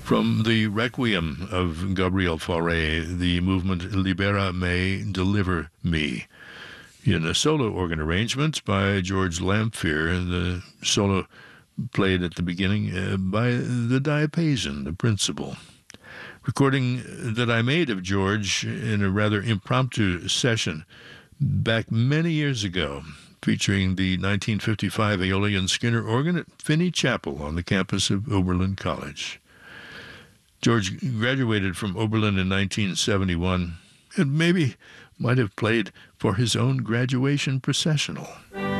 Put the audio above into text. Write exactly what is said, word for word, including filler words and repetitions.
From the Requiem of Gabriel Fauré, the movement Libera Me, Deliver Me, in a solo organ arrangement by George Lamphere, the solo played at the beginning uh, by the diapason, the principal. Recording that I made of George in a rather impromptu session back many years ago, featuring the nineteen fifty-five Aeolian Skinner organ at Finney Chapel on the campus of Oberlin College. George graduated from Oberlin in nineteen seventy-one and maybe might have played for his own graduation processional.